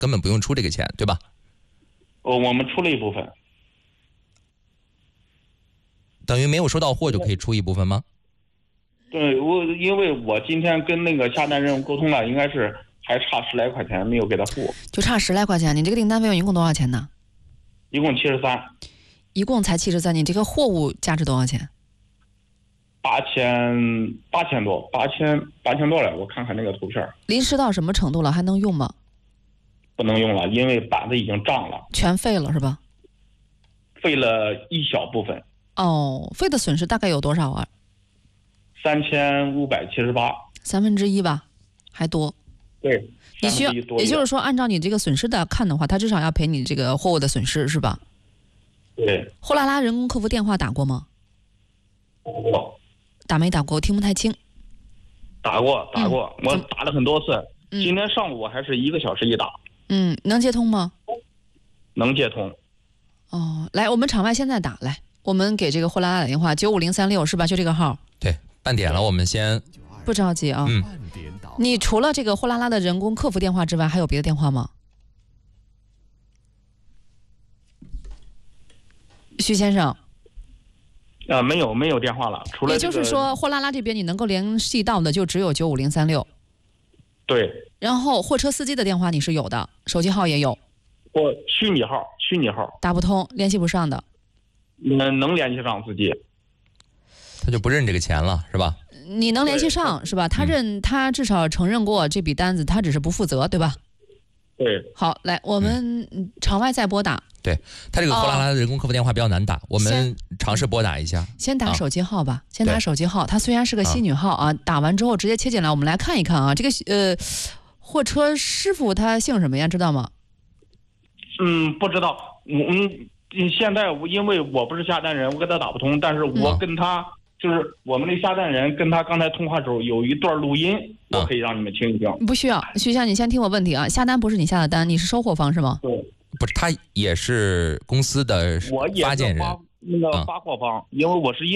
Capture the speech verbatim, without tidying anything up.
根本不用出这个钱，对吧？ 呃，我们出了一部分。 等于没有收到货就可以出一部分吗？ 对，我因为我今天跟那个下单人沟通了，应该是还差十来块钱没有给他付， 就差十来块钱。你这个订单费用一共多少钱呢？ 一共七十三。 一共才七十三，你这个货物价值多少钱？ 八千八千多，八千八千多了。我看看那个图片。 临时到什么程度了？还能用吗？ 不能用了，因为板子已经胀了。 全废了是吧？ 废了一小部分。 哦，废的损失大概有多少啊？ 三千五百七十八。 三分之一吧，还多。 对， 你需要，也就是说，按照你这个损失的看的话，他至少要赔你这个货物的损失，是吧？ 对。 货拉拉人工客服电话打过吗？ 打过。 打没打过？我听不太清。 打过，打过，嗯、我打了很多次。 嗯、 今天上午我还是一个小时一打。 嗯，能接通吗？ 能接通。 哦，来，我们场外现在打来，我们给这个货拉拉打电话，九五零三六是吧？就这个号。 对，半点了，我们先不着急啊。 嗯。 你除了这个货拉拉的人工客服电话之外，还有别的电话吗？徐先生。 呃，没有没有电话了，除了、 这个、也就是说，货拉拉这边你能够联系到的就只有九五零三六。 对。 然后货车司机的电话你是有的，手机号也有。 我虚拟号，虚拟号打不通，联系不上的。 能能联系上司机， 他就不认这个钱了，是吧？ 你能联系上是吧？他认、嗯、他至少承认过这笔单子，他只是不负责，对吧？ 对。 好，来，我们场外再拨打。 对，他这个货拉拉的人工客服电话比较难打，哦、我们尝试拨打一下。 先打手机号吧，啊、先打手机号。它虽然是个西女号啊，打完之后直接切进来，我们来看一看啊，这个呃，货车师傅他姓什么呀？知道吗？ 嗯，不知道。嗯，现在我因为我不是下单人，我跟他打不通，但是我跟他、嗯、就是我们的下单人跟他刚才通话时候有一段录音，啊、我可以让你们听一听。 不需要，徐先生，你先听我问题啊。下单不是你下的单，你是收货方是吗？ 对。 不是，他也是公司的发件人， 我也是发那个发货方，嗯、因为我是业